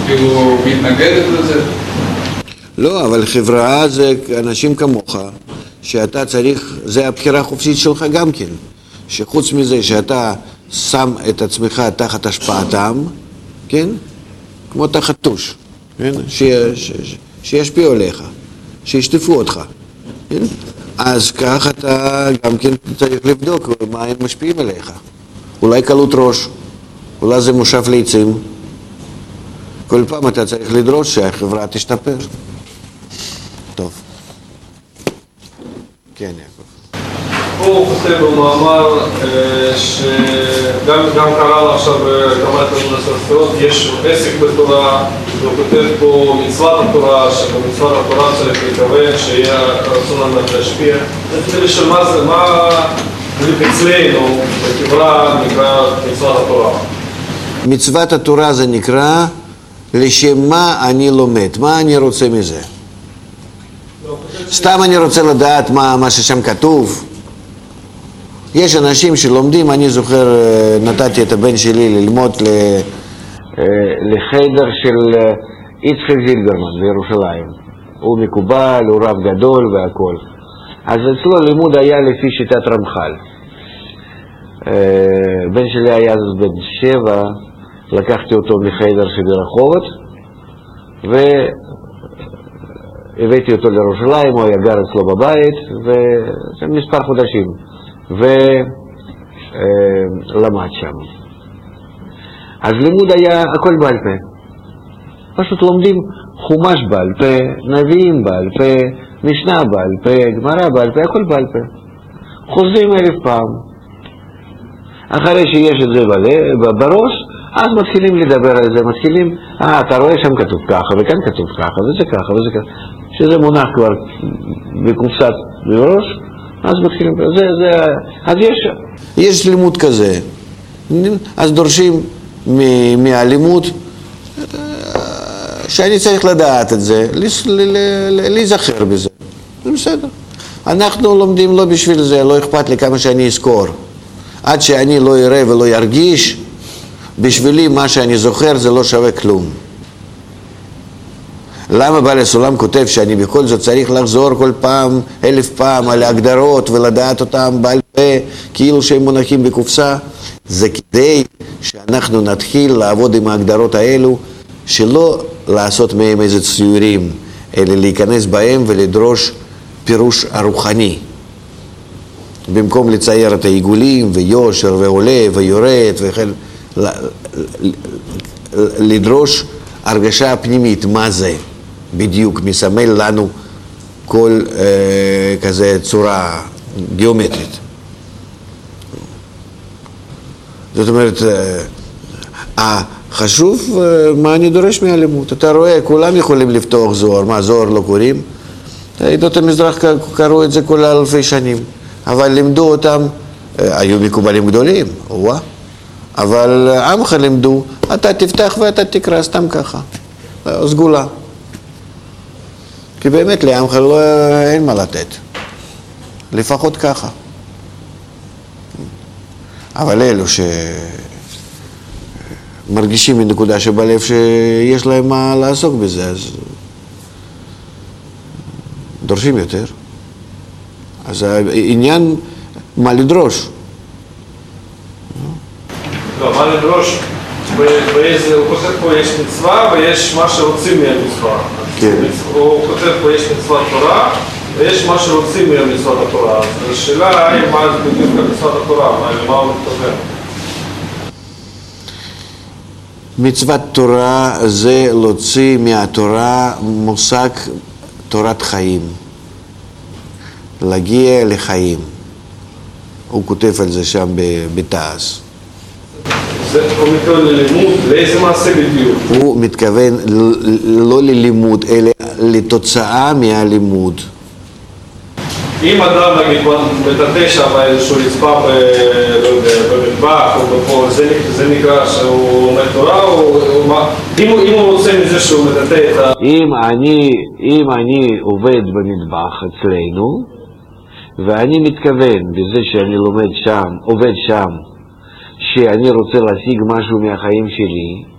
כאילו מתנגדת לזה? לא, אבל חברה זה אנשים כמוך, שאתה צריך, זה הבחירה החופשית שלך גם כן. שחוץ מזה שאתה שם את עצמך תחת השפעתם, כן? כמו תחת טוש, כן? שישפיעו עליך, שישטפו אותך, כן? אז כך אתה גם כן צריך לבדוק מה הם משפיעים עליך. אולי קלות ראש, אולי זה מושב לעצים. כל פעם אתה צריך לדרוש שהחברה תשתפר. טוב. כן, יעקב. פה הוא כותב במאמר שגם קרא לו עכשיו כמה הספרות, יש עסק בתורה, והוא כותב פה מצוות התורה, שבמצוות התורה צריך לכוון שיהיה רצון לנו להשפיע. זה לשאול מה אצלנו בחברה נקרא מצוות התורה. מצוות התורה זה נקרא לשם מה אני לומד, מה אני רוצה מזה. סתם אני רוצה לדעת מה ששם כתוב. יש אנשים שלומדים, אני זוכר, נתתי את הבן שלי ללמוד לחדר של יצחק זילברמן בירושלים. הוא מקובל, הוא רב גדול והכל. אז אצלו לימוד היה לפי שיטת רמח"ל. בן שלי היה אז בן 7, לקחתי אותו מחדר שברחובות, והבאתי אותו לירושלים, הוא היה גר אצלו בבית, ומספר חודשים. ולמד שם. אז לימוד היה הכל בעל פה. פשוט לומדים חומש בעל פה, נביאים בעל פה, משנה בעל פה, גמרא בעל פה, הכל בעל פה. חוזרים 1000 פעם. אחרי שיש את זה בראש, אז מתחילים לדבר על זה, מתחילים, אתה רואה שם כתוב ככה, וכאן כתוב ככה, וזה ככה, וזה ככה. שזה מונח כבר בקופסת בראש, אז מתחילים, אז יש לימוד כזה, אז דורשים מהלימוד שאני צריך לדעת את זה, להיזכר בזה, זה בסדר. אנחנו לומדים לא בשביל זה, לא אכפת לי כמה שאני אזכור. עד שאני לא אראה ולא ירגיש, בשבילי מה שאני זוכר זה לא שווה כלום. למה בעל הסולם כותב שאני בכל זאת צריך לחזור כל פעם, 1000 פעם על ההגדרות ולדעת אותם בעל פה כאילו שהם מונחים בקופסה? זה כדי שאנחנו נתחיל לעבוד עם ההגדרות האלו, שלא לעשות מהם איזה ציורים, אלא להיכנס בהם ולדרוש פירוש הרוחני. במקום לצייר את העיגולים ויושר ועולה ויורד וכן, לדרוש הרגשה פנימית, מה זה בדיוק מסמל לנו כל כזה צורה גיאומטרית. זאת אומרת, חשוב מה אני דורש מהלימוד. אתה רואה, כולם יכולים לפתוח זוהר, מה זוהר לא קוראים? עדות המזרח קראו את זה כל אלפי שנים, אבל לימדו אותם, היו מקובלים גדולים, אבל עמך לימדו, אתה תפתח ואתה תקרא סתם ככה, סגולה. כי באמת לעמך אין מה לתת, לפחות ככה. אבל אלו שמרגישים מנקודה שבלב שיש להם מה לעסוק בזה, אז דורשים יותר. אז העניין מה לדרוש. לא, מה לדרוש? הוא כותב פה יש מצווה ויש מה שרוצים מהמצווה. כן. הוא כותב פה יש מצוות תורה ויש מה שרוצים מהמצוות התורה. אז השאלה היא מה בדיוק מצוות התורה, למה הוא מתכוון? מצוות תורה זה להוציא מהתורה מושג תורת חיים. להגיע לחיים. הוא כותב על זה שם בתעש. הוא מתכוון ללימוד, לאיזה מעשה בדיוק? הוא מתכוון לא ללימוד, אלא לתוצאה מהלימוד. אם אדם נגיד מטאטא שם איזשהו רצפה במטבח או בפור, זה נקרא שהוא לומד תורה או מה? אם הוא רוצה מזה שהוא מטאטא את ה... אם אני עובד במטבח אצלנו, ואני מתכוון בזה שאני לומד שם, עובד שם, שאני רוצה להשיג משהו מהחיים שלי,